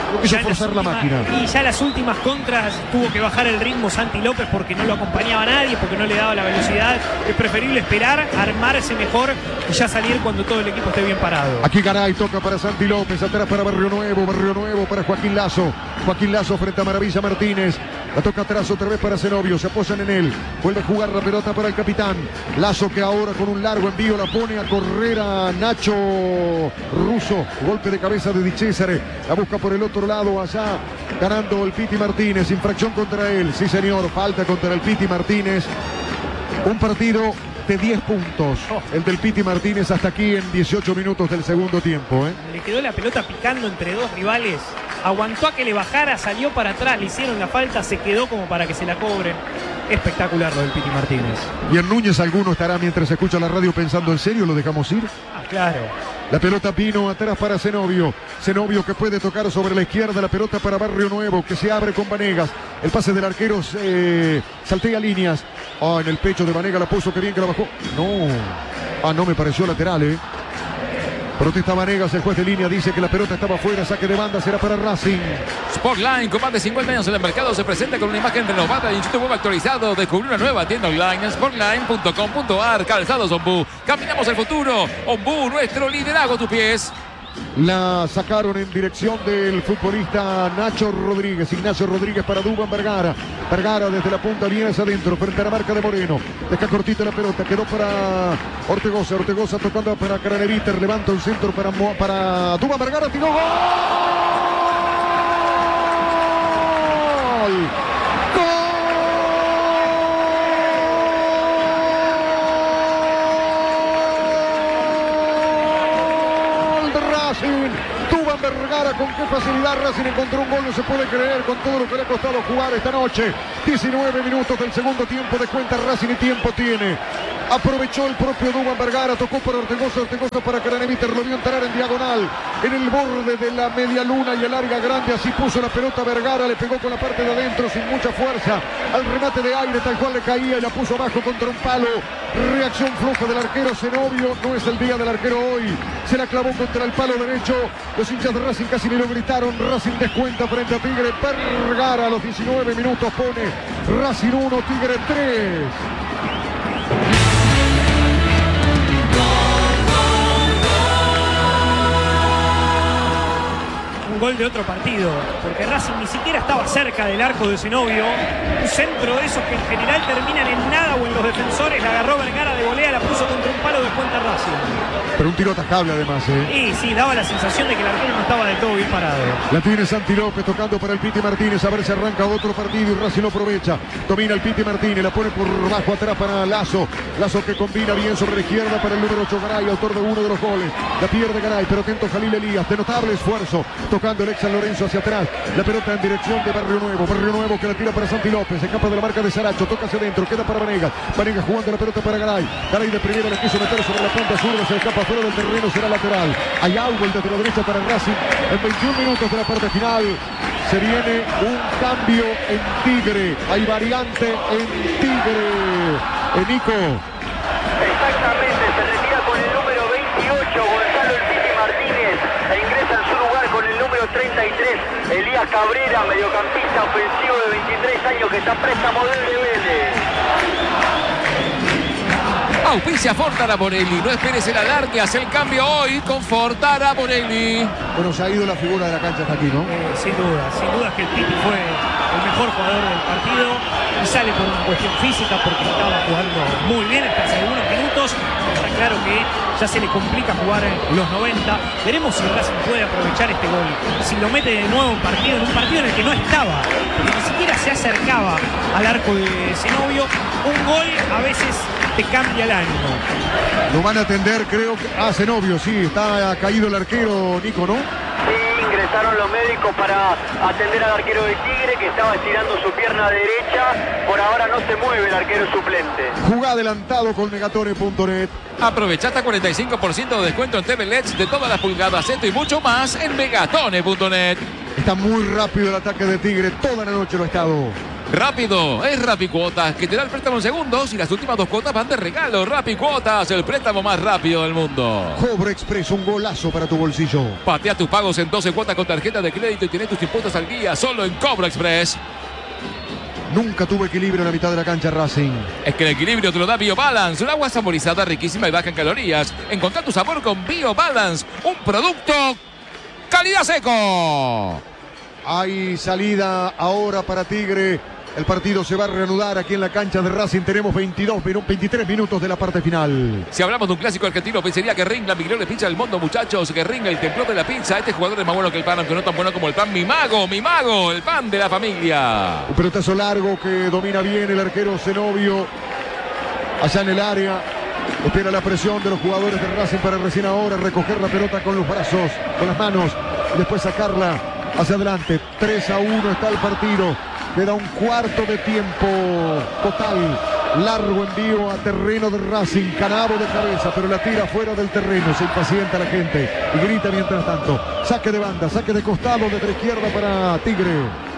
quiso Ya en forzar la máquina. Y ya las últimas contras tuvo que bajar el ritmo Santi López porque no lo acompañaba nadie, porque no le daba la velocidad. Es preferible esperar, armarse mejor y ya salir cuando todo el equipo esté bien parado. Aquí Garay toca para Santi López, atrás para Barrio Nuevo para Joaquín Lazo frente a Maravilla Martínez, la toca atrás otra vez para Zenobio, se apoyan en él, vuelve a jugar la pelota para el capitán, Lazo que ahora con un largo envío la pone a correr a Nacho Russo, golpe de cabeza de Di Cesare, la busca por el otro lado allá, ganando el Piti Martínez, infracción contra él, sí señor, falta contra el Piti Martínez, un partido de 10 puntos, el del Piti Martínez hasta aquí en 18 minutos del segundo tiempo. Le quedó la pelota picando entre dos rivales, aguantó a que le bajara, salió para atrás, le hicieron la falta, se quedó como para que se la cobren. Espectacular lo del Piti Martínez. Y en Núñez alguno estará mientras escucha la radio pensando en serio, ¿lo dejamos ir? Claro. La pelota vino atrás para Zenobio que puede tocar sobre la izquierda, la pelota para Barrio Nuevo que se abre con Vanegas, el pase del arquero saltea líneas, en el pecho de Vanegas la puso, que bien que la bajó, no me pareció lateral. Protesta Vanegas, el juez de línea dice que la pelota estaba fuera, saque de banda, será para Racing. Sportline, con más de 50 años en el mercado, se presenta con una imagen renovada y un sitio web actualizado. Descubre una nueva tienda online, sportline.com.ar. Calzados Ombú, caminamos al futuro. Ombú, nuestro liderazgo a tus pies. La sacaron en dirección del futbolista Nacho Rodríguez. Ignacio Rodríguez para Dubán Vergara. Vergara desde la punta viene hacia adentro frente a la marca de Moreno. Deja cortita la pelota. Quedó para Ortegoza. Ortegoza tocando para Craneviter. Levanta un centro para Dubán Vergara. Tiró gol. Dubán Vergara, con qué facilidad Racing encontró un gol, no se puede creer con todo lo que le ha costado jugar esta noche. 19 minutos del segundo tiempo de cuenta Racing y tiempo tiene. Aprovechó el propio Dubán Vergara, tocó para Ortegoza para Craneviter, lo vio entrar en diagonal, en el borde de la media luna y el larga grande, así puso la pelota Vergara, le pegó con la parte de adentro sin mucha fuerza, al remate de aire tal cual le caía y la puso abajo contra un palo. Reacción floja del arquero Zenobio, no es el día del arquero hoy, se la clavó contra el palo derecho, los hinchas de Racing casi ni lo gritaron, Racing descuenta frente a Tigre. Vergara a los 19 minutos pone Racing 1, Tigre 3. Un gol de otro partido, porque Racing ni siquiera estaba cerca del arco de Zenobio. Un centro de esos que en general terminan en nada o en los defensores, la agarró Vergara de volea, la puso contra un palo, descuenta Racing. Pero un tiro atajable además. Y sí, daba la sensación de que el arquero no estaba del todo bien parado. La tiene Santi López tocando para el Piti Martínez, a ver si arranca otro partido y Racing lo aprovecha. Domina el Piti Martínez, la pone por bajo atrás para Lazo. Lazo que combina bien sobre la izquierda para el número 8 Garay, autor de uno de los goles. La pierde Garay, pero atento Jalil Elías, de notable esfuerzo. Tocando el ex San Lorenzo hacia atrás. La pelota en dirección de Barrio Nuevo que la tira para Santi López. Se escapa de la marca de Saracho, toca hacia adentro, queda para Vanegas. Vanegas jugando la pelota para Garay. Garay de primera le quiso meter sobre la punta zurda, se escapa fuera del terreno, será lateral. Hay Auel desde la derecha para Racing. En 21 minutos de la parte final se viene un cambio en Tigre. Hay variante en Tigre. Nico. Exactamente, se retira con el número 28 Gonzalo El Piti Martínez e ingresa en su lugar con el número 33 Elías Cabrera, mediocampista ofensivo de 23 años que está a préstamo del Vélez. Auspicia Fortara Morelli. No esperes el alargue, hace el cambio hoy con Fortara Morelli. Bueno, se ha ido la figura de la cancha hasta aquí, ¿no? Sin duda que el Piti fue el mejor jugador del partido y sale por una cuestión física porque estaba jugando muy bien hasta hace algunos minutos. Está claro que ya se le complica jugar en los 90. Veremos si Racing puede aprovechar este gol, si lo mete de nuevo en un partido en el que no estaba, porque ni siquiera se acercaba al arco de Zenobio. Un gol a veces te cambia el ánimo. Lo van a atender, creo que a Zenobio, sí, está caído el arquero, Nico, ¿no? Sí, ingresaron los médicos para atender al arquero de Tigre que estaba estirando su pierna derecha. Por ahora no se mueve el arquero suplente. Jugá adelantado con Megatone.net. Aprovecha hasta 45% de descuento en TV LEDs de todas las pulgadas, y mucho más en Megatone.net. Está muy rápido el ataque de Tigre, toda la noche lo ha estado. Rápido, es Rapicuotas, que te da el préstamo en segundos y las últimas 2 cuotas van de regalo. Rapicuotas, el préstamo más rápido del mundo. Cobro Express, un golazo para tu bolsillo. Patea tus pagos en 12 cuotas con tarjeta de crédito y tenés tus impuestos al día solo en Cobro Express. Nunca tuvo equilibrio en la mitad de la cancha Racing. Es que el equilibrio te lo da BioBalance, un agua saborizada, riquísima y baja en calorías. Encontrá tu sabor con BioBalance, un producto calidad seco. Hay salida ahora para Tigre. El partido se va a reanudar aquí en la cancha de Racing. Tenemos 23 minutos de la parte final. Si hablamos de un clásico argentino, pensaría que Ring, la migliore pizza del mundo, muchachos. Que Ring, el templo de la pizza. Este jugador es más bueno que el pan, aunque no tan bueno como el pan. Mi mago, el pan de la familia. Un pelotazo largo que domina bien el arquero Zenobio. Allá en el área. Espera la presión de los jugadores de Racing para recién ahora recoger la pelota con los brazos, con las manos. Y después sacarla hacia adelante. 3-1 está el partido. Queda un cuarto de tiempo total. Largo envío a terreno de Racing. Canavo de cabeza, pero la tira fuera del terreno. Se impacienta la gente y grita mientras tanto. Saque de banda, saque de costado desde la izquierda para Tigre.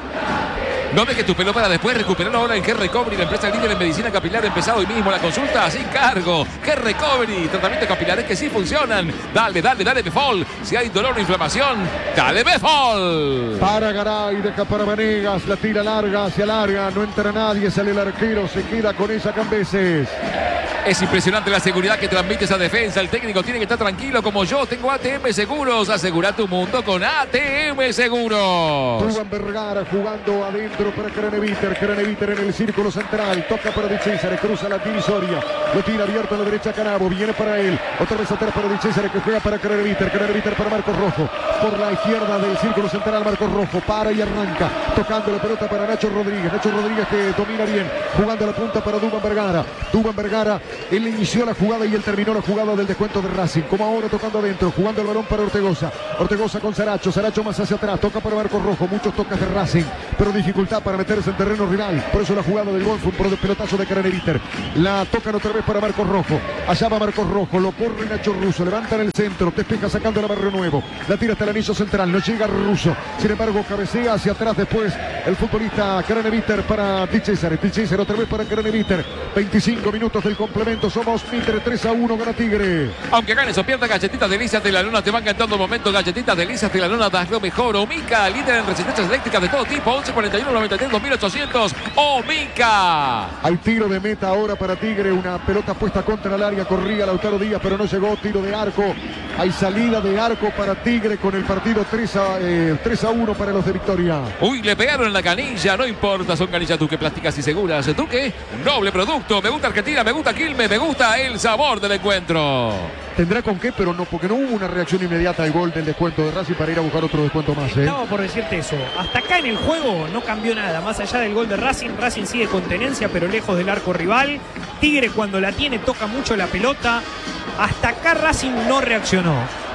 No dejes tu pelo para después. Recuperarlo ahora en G-Recovery, la empresa líder en medicina capilar. Empezado hoy mismo la consulta sin cargo. G-Recovery, tratamientos capilares que sí funcionan. Dale Befol. Si hay dolor o inflamación, dale Befol. Para Garay, deja para Vanegas. La tira larga hacia el área. No entra nadie, sale el arquero. Se queda con esa Cambeses. Es impresionante la seguridad que transmite esa defensa. El técnico tiene que estar tranquilo como yo. Tengo ATM Seguros. Asegura tu mundo con ATM Seguros. Dubán Vergara jugando adentro para Craneviter. Craneviter en el círculo central. Toca para Di César. Cruza la divisoria. Lo tira abierto a la derecha Canavo. Viene para él. Otra vez atrás para Di César que juega para Craneviter. Craneviter para Marcos Rojo. Por la izquierda del círculo central Marcos Rojo. Para y arranca. Tocando la pelota para Nacho Rodríguez. Nacho Rodríguez que domina bien. Jugando la punta para Dubán Vergara. Dubán Vergara. Él inició la jugada y él terminó la jugada del descuento de Racing. Como ahora tocando adentro, jugando el balón para Ortegoza. Ortegoza con Saracho. Saracho más hacia atrás. Toca para Marcos Rojo. Muchos tocas de Racing, pero dificultad para meterse en terreno rival. Por eso la jugada del gol fue un pelotazo de Craneviter. La tocan otra vez para Marcos Rojo. Allá va Marcos Rojo. Lo corre Nacho Russo. Levanta en el centro. Despeja sacando la Barrio Nuevo. La tira hasta el anillo central. No llega Russo. Sin embargo, cabecea hacia atrás después el futbolista Craneviter para Di César. Di César otra vez para Craneviter. 25 minutos del complemento. Somos Mitre. 3-1 gana Tigre. Aunque ganes o pierdas, galletitas delicias de la luna te van cantando momentos. Galletitas delicias de la luna, das lo mejor. Omica, líder en resistencias eléctricas de todo tipo. 1141-93-2800. Omica. Al tiro de meta ahora para Tigre. Una pelota puesta contra el área. Corría Lautaro Díaz, pero no llegó. Tiro de arco. Hay salida de arco para Tigre con el partido 3-1 para los de Victoria. Uy, le pegaron en la canilla. No importa, son canillas Duque, plásticas y seguras. Duque, noble producto. Me gusta Argentina, me gusta Quilmes, me gusta el sabor del encuentro. Tendrá con qué, pero no, porque no hubo una reacción inmediata al gol del descuento de Racing para ir a buscar otro descuento más. Estaba por decirte eso. Hasta acá en el juego no cambió nada. Más allá del gol de Racing, Racing sigue con tenencia, pero lejos del arco rival. Tigre cuando la tiene toca mucho la pelota. Hasta acá Racing no reaccionó.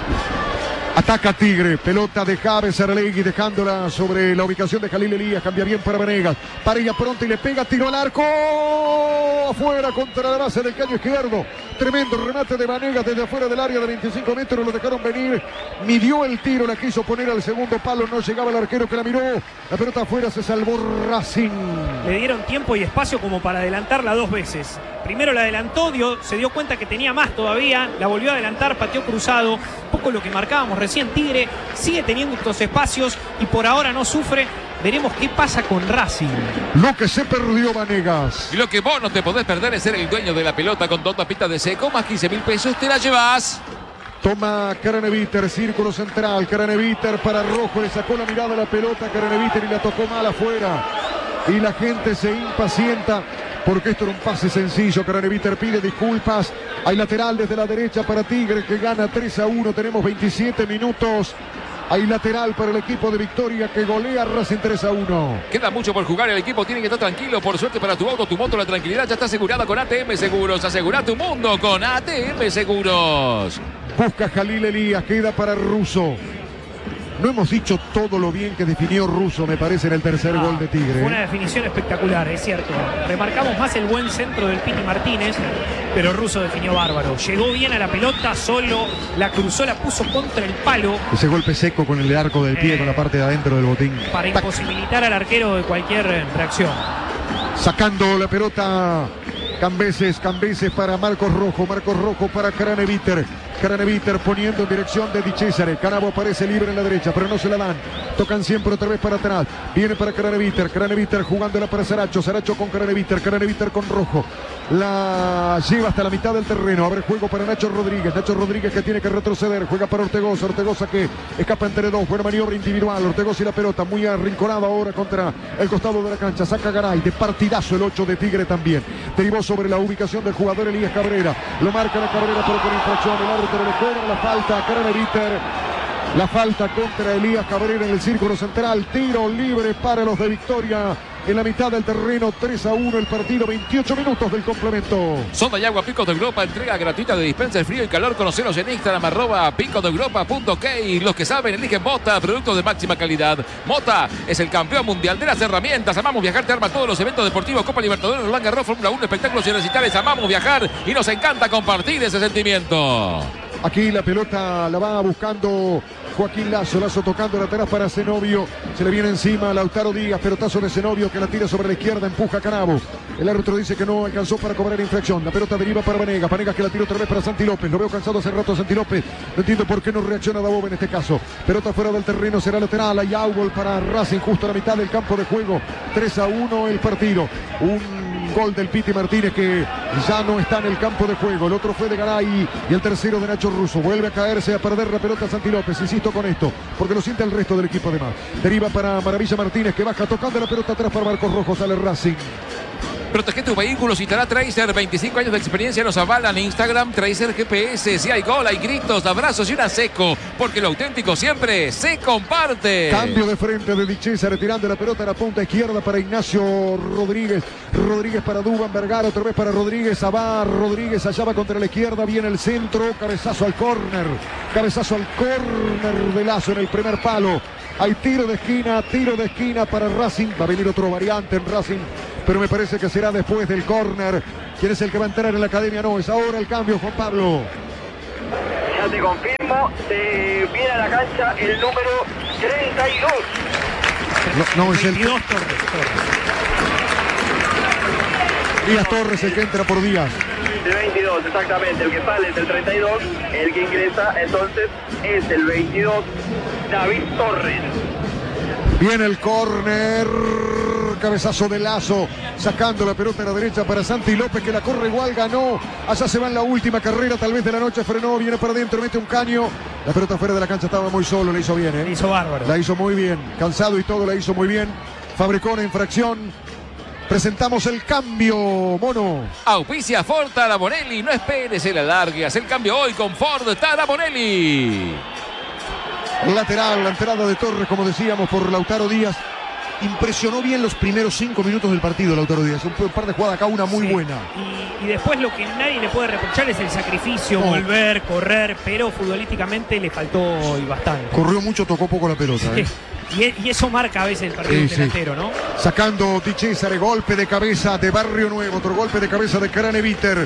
Ataca Tigre, pelota de Javes Aralegui dejándola sobre la ubicación de Jalil Elías, cambia bien para Vanegas, para ella pronto y le pega, tiro al arco, afuera contra la base del caño izquierdo, tremendo remate de Vanegas desde afuera del área de 25 metros, lo dejaron venir, midió el tiro, la quiso poner al segundo palo, no llegaba el arquero que la miró, la pelota afuera, se salvó Racing. Le dieron tiempo y espacio como para adelantarla 2 veces. Primero la adelantó, se dio cuenta que tenía más todavía, la volvió a adelantar, pateó cruzado, poco lo que marcábamos recién. Tigre sigue teniendo estos espacios y por ahora no sufre. Veremos qué pasa con Racing. Lo que se perdió Vanegas. Y lo que vos no te podés perder es ser el dueño de la pelota con 2 tapitas de seco, más 15.000 pesos, te la llevas. Toma Craneviter, círculo central, Craneviter para Rojo, le sacó la mirada a la pelota Craneviter y la tocó mal afuera. Y la gente se impacienta porque esto era un pase sencillo. Craneviter pide disculpas. Hay lateral desde la derecha para Tigre que gana 3-1. Tenemos 27 minutos. Hay lateral para el equipo de Victoria que golea Racing 3-1. Queda mucho por jugar, el equipo tiene que estar tranquilo. Por suerte para tu auto, tu moto, la tranquilidad ya está asegurada con ATM Seguros. Asegura tu mundo con ATM Seguros. Busca Jalil Elías, queda para Russo. No hemos dicho todo lo bien que definió Russo, me parece, en el tercer gol de Tigre. Fue una definición espectacular, es cierto. Remarcamos más el buen centro del Piti Martínez, pero Russo definió bárbaro. Llegó bien a la pelota, solo la cruzó, la puso contra el palo. Ese golpe seco con el arco del pie, con la parte de adentro del botín. Para imposibilitar al arquero de cualquier reacción. Sacando la pelota Cambeses para Marcos Rojo para Craneviter poniendo en dirección de Di Cesare. Canavo aparece libre en la derecha, pero no se la dan. Tocan siempre otra vez para atrás. Viene para Craneviter jugándola para Saracho con Craneviter con Rojo. La lleva hasta la mitad del terreno. Abre juego para Nacho Rodríguez que tiene que retroceder. Juega para Ortegoza que escapa entre dos. Buena maniobra individual. Ortegoza y la pelota muy arrinconada ahora contra el costado de la cancha. Saca Garay. De partidazo el 8 de Tigre también. Derivó sobre la ubicación del jugador Elías Cabrera. Lo marca la Cabrera pero con infracción. El árbitro le cobra la falta a Craneviter. La falta contra Elías Cabrera en el círculo central. Tiro libre para los de Victoria. En la mitad del terreno, 3-1 el partido, 28 minutos del complemento. Sonda y agua Picos de Europa, entrega gratuita de dispenser frío y calor. Conoceros en Instagram, @picosdeeuropa.ok. Los que saben, eligen Mota, productos de máxima calidad. Mota es el campeón mundial de las herramientas. Amamos Viajar te arma todos los eventos deportivos, Copa Libertadores, Roland Garros, Fórmula 1, espectáculos y recitales. Amamos viajar y nos encanta compartir ese sentimiento. Aquí la pelota la va buscando Joaquín Lazo tocando lateral para Zenobio. Se le viene encima a Lautaro Díaz. Pelotazo de Zenobio que la tira sobre la izquierda. Empuja a Canavo. El árbitro dice que no alcanzó para cobrar infracción. La pelota deriva para Vanegas que la tira otra vez para Santi López. Lo veo cansado hace rato a Santi López. No entiendo por qué no reacciona Dabove en este caso. Pelota fuera del terreno. Será lateral. Hay outball para Racing justo a la mitad del campo de juego. 3-1 el partido. Un gol del Piti Martínez que ya no está en el campo de juego. El otro fue de Garay y el tercero de Nacho Russo. Vuelve a caerse, a perder la pelota Santi López. Insisto con esto, porque lo siente el resto del equipo además. Deriva para Maravilla Martínez que baja tocando la pelota atrás para Marcos Rojo. Sale Racing. Protege tu vehículo, citará Tracer, 25 años de experiencia nos avalan. Instagram, Tracer GPS, si hay gol, hay gritos, abrazos y una seco, porque lo auténtico siempre se comparte. Cambio de frente de Di Cesare, retirando la pelota a la punta izquierda para Ignacio Rodríguez para Duván Vergara, otra vez para Rodríguez, allá va contra la izquierda, viene el centro, cabezazo al córner de Lazo en el primer palo. Hay tiro de esquina para Racing. Va a venir otro variante en Racing, pero me parece que será después del córner. ¿Quién es el que va a entrar en la academia? No, es ahora el cambio, Juan Pablo. Ya te confirmo, se viene a la cancha el número 32. No, es el 22 Torres. Díaz Torres, el que entra por Díaz. El 22, exactamente, el que sale es el 32, el que ingresa entonces es el 22, David Torres. Viene el córner, cabezazo de Lazo, sacando la pelota a la derecha para Santi López que la corre igual, ganó, allá se va en la última carrera tal vez de la noche, frenó, viene para adentro, mete un caño, la pelota fuera de la cancha, estaba muy solo, le hizo bien, Le hizo bárbaro. La hizo muy bien, cansado y todo, la hizo muy bien, fabricó una infracción. Presentamos el cambio, Mono. Auspicia Ford Taraborelli. No esperes el alargue. Haz el cambio hoy con Ford Taraborelli. Lateral, la entrada de Torres, como decíamos, por Lautaro Díaz. Impresionó bien los primeros 5 minutos del partido Lautaro Díaz. Un par de jugadas acá, una muy buena. Y después lo que nadie le puede reprochar es el sacrificio, volver, correr, pero futbolísticamente le faltó y bastante. Corrió mucho, tocó poco la pelota. Y eso marca a veces el partido delantero, ¿no? Sacando Di Cesare, golpe de cabeza de Barrio Nuevo, otro golpe de cabeza de Craneviter.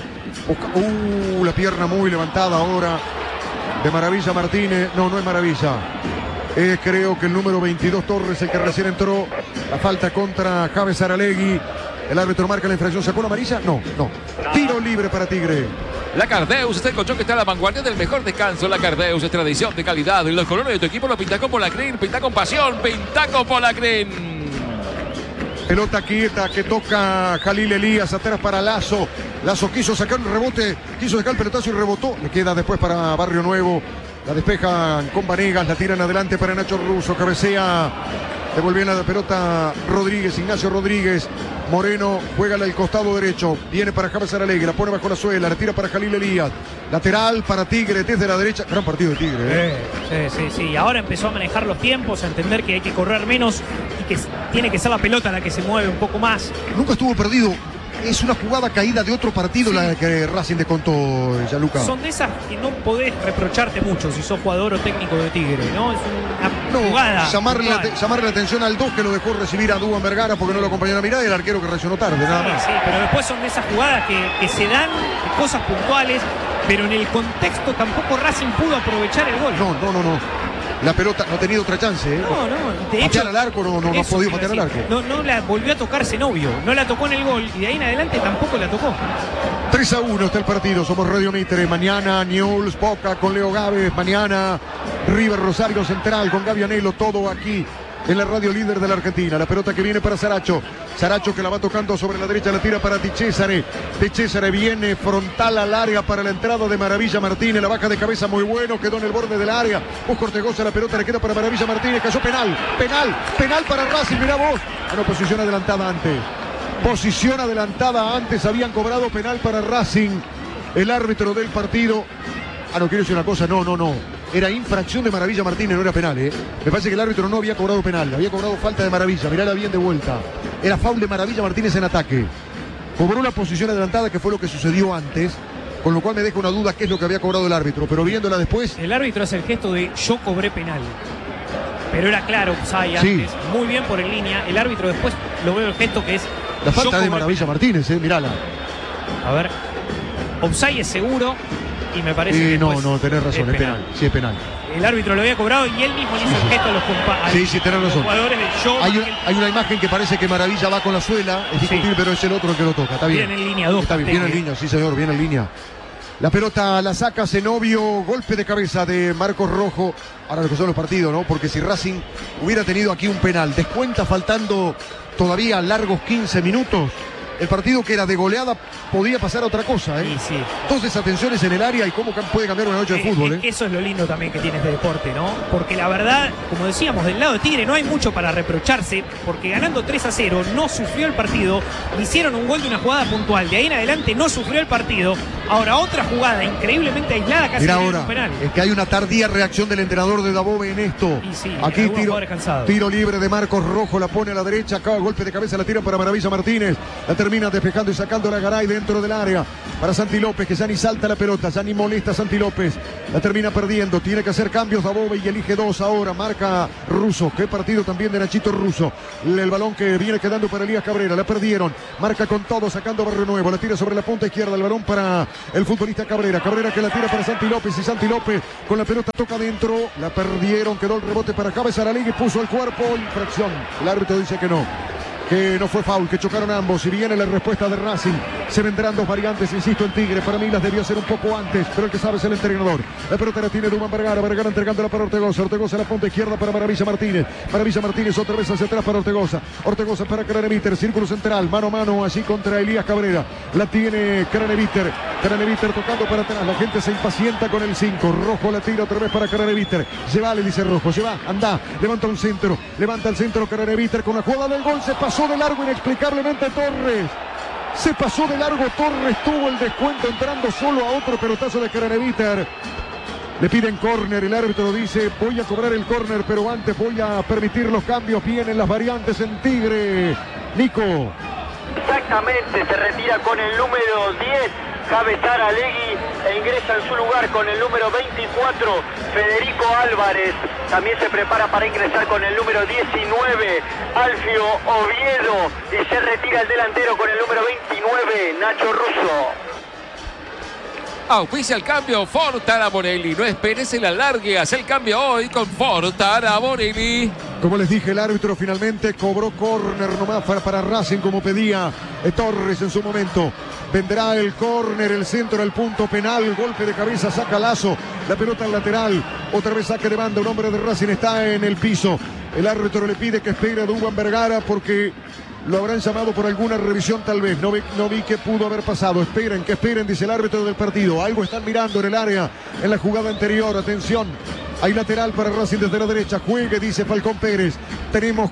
La pierna muy levantada ahora de Maravilla Martínez. No es Maravilla. Creo que el número 22 Torres, el que recién entró. La falta contra Javes Aralegui. El árbitro marca la infracción. ¿Sacó la amarilla? No. Tiro libre para Tigre. La Cardeus es el colchón que está a la vanguardia del mejor descanso. La Cardeus es tradición de calidad. Y los colores de tu equipo lo pinta con Polacrin. Pinta con pasión. Pinta con Polacrin. Pelota quieta que toca Jalil Elías atrás para Lazo. Lazo quiso sacar un rebote. Quiso sacar el pelotazo y rebotó. Le queda después para Barrio Nuevo. La despejan con Vanegas. La tiran adelante para Nacho Russo. Cabecea. Devolviendo la pelota Ignacio Rodríguez. Moreno juega al costado derecho. Viene para Javes Aralegui. La pone bajo la suela. La tira para Jalil Elías. Lateral para Tigre desde la derecha. Gran partido de Tigre. Sí. Ahora empezó a manejar los tiempos, a entender que hay que correr menos y que tiene que ser la pelota la que se mueve un poco más. Nunca estuvo perdido. Es una jugada caída de otro partido la que Racing descontó, Gianluca. Son de esas que no podés reprocharte mucho si sos jugador o técnico de Tigre, ¿no? Es una jugada. Llamarle la atención al 2 que lo dejó recibir a Duván Vergara porque no lo acompañó a la mirada y el arquero que reaccionó tarde, nada más. Sí, pero después son de esas jugadas que se dan cosas puntuales, pero en el contexto tampoco Racing pudo aprovechar el gol. No. La pelota no ha tenido otra chance, ¿eh? No, de hecho, patear al arco, no ha podido patear al arco. No la volvió a tocar Zenobio, no la tocó en el gol y de ahí en adelante tampoco la tocó. 3-1 está el partido, somos Radio Mitre. Mañana Newell's Boca con Leo Gávez, mañana River Rosario Central con Gaby Anelo, todo aquí en la radio líder de la Argentina. La pelota que viene para Saracho. Saracho que la va tocando sobre la derecha, la tira para Di Cesare. Di Cesare viene frontal al área para la entrada de Maravilla Martínez. La baja de cabeza muy bueno, quedó en el borde del área. Busca Ortegoza, la pelota le queda para Maravilla Martínez. Cayó penal para Racing, mirá vos. No, posición adelantada antes. Posición adelantada antes, habían cobrado penal para Racing. El árbitro del partido. No quiero decir una cosa, no. Era infracción de Maravilla Martínez, no era penal, ¿eh? Me parece que el árbitro no había cobrado penal, había cobrado falta de Maravilla, mirala bien de vuelta. Era foul de Maravilla Martínez en ataque. Cobró la posición adelantada, que fue lo que sucedió antes, con lo cual me deja una duda qué es lo que había cobrado el árbitro, pero viéndola después... El árbitro hace el gesto de yo cobré penal. Pero era claro, Upsay sí. Antes, muy bien por en línea. El árbitro después lo veo el gesto que es... La falta de Maravilla Martínez, mirala. A ver, Upsay es seguro... Y me parece que no, tenés razón, es penal. Sí, es penal. El árbitro lo había cobrado y él mismo le hizo el gesto a los compañeros. Sí, tenés razón. Jugadores del show. Hay una imagen que parece que Maravilla va con la suela, es discutir, pero es el otro el que lo toca. Está bien. Viene en línea 2. Está bien, viene en línea, sí señor, viene en línea. La pelota la saca Zenobio, golpe de cabeza de Marcos Rojo. Ahora lo que son los partidos, ¿no? Porque si Racing hubiera tenido aquí un penal, descuenta faltando todavía largos 15 minutos. El partido que era de goleada podía pasar a otra cosa, ¿eh? Sí. Entonces, atenciones en el área y cómo puede cambiar una noche de fútbol, ¿eh? Eso es lo lindo también que tiene este deporte, ¿no? Porque la verdad, como decíamos, del lado de Tigre no hay mucho para reprocharse, porque ganando 3-0 no sufrió el partido, hicieron un gol de una jugada puntual, de ahí en adelante no sufrió el partido. Ahora otra jugada increíblemente aislada, casi Mira en ahora, un penal. es que hay una tardía reacción del entrenador de Dabove en esto. Sí, aquí tiro libre de Marcos Rojo, la pone a la derecha, acaba golpe de cabeza, la tira para Maravilla Martínez, la termina despejando y sacando la Garay dentro del área para Santi López, que ya ni salta la pelota, ya ni molesta a Santi López, la termina perdiendo, tiene que hacer cambios Dabove y elige dos ahora, marca Russo, qué partido también de Nachito Russo, el balón que viene quedando para Elías Cabrera, la perdieron, marca con todo, sacando Barrio Nuevo, la tira sobre la punta izquierda, el balón para el futbolista Cabrera que la tira para Santi López y Santi López con la pelota toca adentro, la perdieron, quedó el rebote para Cabeza Aralegui, puso el cuerpo, infracción, el árbitro dice que no fue foul, que chocaron ambos y viene la respuesta de Racing. Se vendrán dos variantes, insisto, en Tigre. Para mí las debió hacer un poco antes, pero el que sabe es el entrenador. La pelota la tiene Duván Vergara entregándola para Ortegoza. Ortegoza a la punta izquierda para Maravilla Martínez. Maravilla Martínez otra vez hacia atrás para Ortegoza. Ortegoza para Craneviter, círculo central, mano a mano allí contra Elías Cabrera. La tiene Craneviter. Craneviter tocando para atrás. La gente se impacienta con el 5. Rojo la tira otra vez para Craneviter. Lleva, le dice Rojo, lleva, anda. Levanta un centro. Levanta el centro Craneviter con la jugada del gol. Se pasó de largo inexplicablemente Torres. Se pasó de largo Torres, tuvo el descuento entrando solo a otro pelotazo de Craneviter. Le piden córner, el árbitro dice voy a cobrar el córner, pero antes voy a permitir los cambios. Vienen las variantes en Tigre. Nico. Exactamente, se retira con el número 10 Javes Aralegui e ingresa en su lugar con el número 24 Federico Álvarez. También se prepara para ingresar con el número 19 Alfio Oviedo y se retira el delantero con el número 29 Nacho Russo. Auspicia el cambio Fortara Morelli. No esperes el alargue. Haz el cambio hoy con Fortara Morelli. Como les dije, el árbitro finalmente cobró córner nomás para Racing como pedía Torres en su momento. Vendrá el córner, el centro, el punto penal, golpe de cabeza, saca Lazo, la pelota al lateral, otra vez saque de banda, un hombre de Racing está en el piso. El árbitro le pide que espere a Duván Vergara porque lo habrán llamado por alguna revisión tal vez. No vi qué pudo haber pasado. Esperen, que esperen, dice el árbitro del partido. Algo están mirando en el área, en la jugada anterior. Atención, hay lateral para Racing desde la derecha. Juegue, dice Falcón Pérez. Tenemos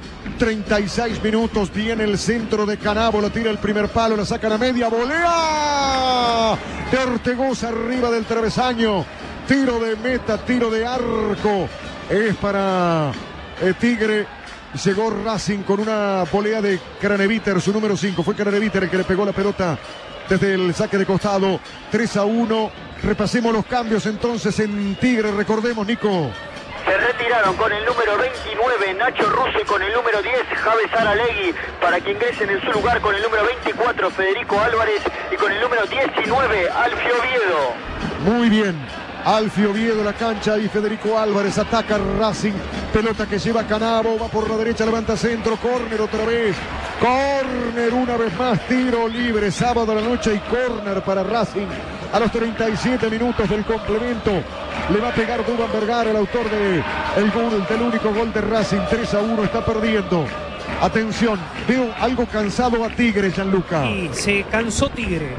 36 minutos. Viene el centro de Canabo. La tira el primer palo, la sacan a media. Volea de Ortegoza arriba del travesaño. Tiro de meta, tiro de arco. Es para Tigre. Llegó Racing con una volea de Craneviter, su número 5. Fue Craneviter el que le pegó la pelota desde el saque de costado. 3-1. Repasemos los cambios entonces en Tigre. Recordemos, Nico. Se retiraron con el número 29 Nacho Russo y con el número 10 Javes Aralegui para que ingresen en su lugar con el número 24 Federico Álvarez y con el número 19 Alfio Oviedo. Muy bien. Alfio Oviedo la cancha y Federico Álvarez ataca Racing. Pelota que lleva Canavo, va por la derecha, levanta centro, córner otra vez. Córner una vez más, tiro libre, sábado a la noche y córner para Racing. A los 37 minutos del complemento le va a pegar Duván Vergara, el autor del único gol de Racing. 3-1, está perdiendo. Atención, veo algo cansado a Tigre, Gianluca. Y se cansó Tigre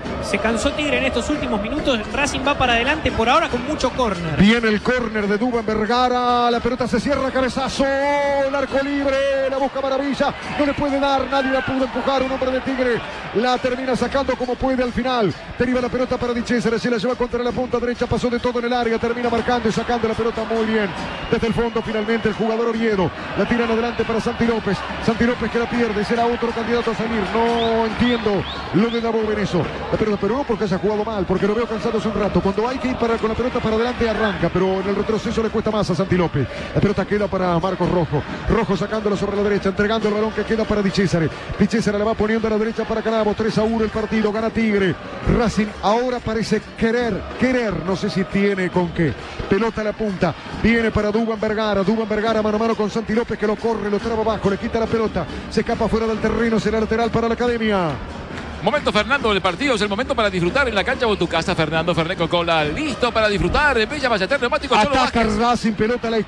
en estos últimos minutos. Racing va para adelante por ahora con mucho córner. Viene el córner de Duván Vergara, la pelota se cierra, cabezazo, el arco libre, la busca Maravilla, no le puede dar, nadie la pudo empujar, un hombre de Tigre la termina sacando como puede al final. Deriva la pelota para Di Cesare, se la lleva contra la punta derecha, pasó de todo en el área, termina marcando y sacando la pelota muy bien. Desde el fondo finalmente el jugador Oviedo, la tiran adelante para Santi López que la pierde, será otro candidato a salir. No entiendo lo de Davo Beneso. La pelota, pero no porque haya jugado mal, porque lo veo cansado hace un rato. Cuando hay que ir con la pelota para adelante arranca, pero en el retroceso le cuesta más a Santi López. La pelota queda para Marcos Rojo. Rojo sacándola sobre la derecha, entregando el balón que queda para Di Cesare. Di Cesare la va poniendo a la derecha para Canavo. 3-1 el partido, gana Tigre. Racing ahora parece querer, no sé si tiene con qué. Pelota a la punta, viene para Duván Vergara mano a mano con Santi López que lo corre, lo traba abajo, le quita la pelota. Se escapa fuera del terreno, será lateral para la Academia. Momento, Fernando, del partido. Es el momento para disfrutar en la cancha o en tu casa. Fernando Fernet Coca-Cola, listo para disfrutar. En Villa Ballester, neumáticos. Ataca Racing, pelota a la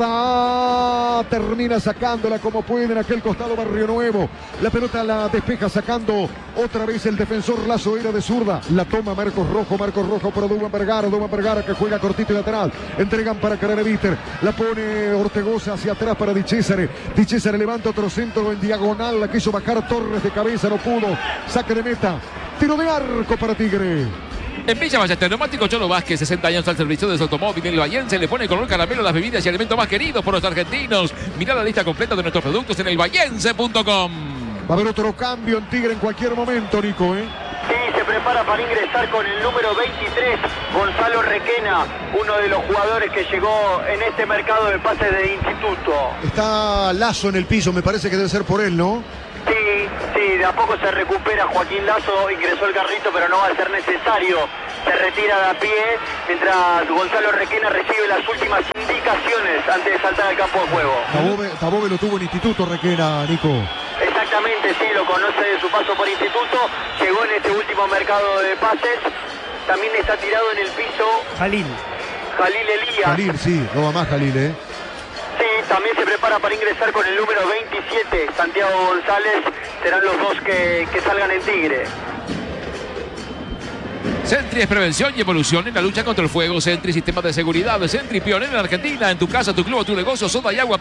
izquierda. Termina sacándola como puede en aquel costado Barrio Nuevo. La pelota la despeja sacando otra vez el defensor Lazo, era de zurda. La toma Marcos Rojo para Duván Vergara que juega cortito y lateral. Entregan para Caraneviter. La pone Ortegoza hacia atrás para Di Cesare. Di Cesare levanta otro centro en diagonal. La quiso bajar Torres de cabeza, no pudo. Saque de meta, tiro de arco para Tigre. En Villa Ballester, neumático Cholo Vázquez, 60 años al servicio de su automóvil. El vallense le pone color caramelo a las bebidas y alimentos más queridos por los argentinos. Mirá la lista completa de nuestros productos en elvallense.com. Va a haber otro cambio en Tigre en cualquier momento, Nico, Sí, se prepara para ingresar con el número 23, Gonzalo Requena, uno de los jugadores que llegó en este mercado de pases de instituto. Está Lazo en el piso, me parece que debe ser por él, ¿no? Sí, de a poco se recupera Joaquín Lazo, ingresó el carrito, pero no va a ser necesario. Se retira de a pie, mientras Gonzalo Requena recibe las últimas indicaciones antes de saltar al campo de juego. Tabobe lo tuvo en instituto, Requena, Nico. Exactamente, sí, lo conoce de su paso por instituto, llegó en este último mercado de pases, también está tirado en el piso Jalil Elías. Jalil, sí, no va más Jalil, Sí, también se prepara para ingresar con el número 27, Santiago González, serán los dos que salgan en Tigre. Sentry es prevención y evolución en la lucha contra el fuego. Sentry, sistema de seguridad. Sentry, pionero en Argentina. En tu casa, tu club o tu negocio, soda y agua.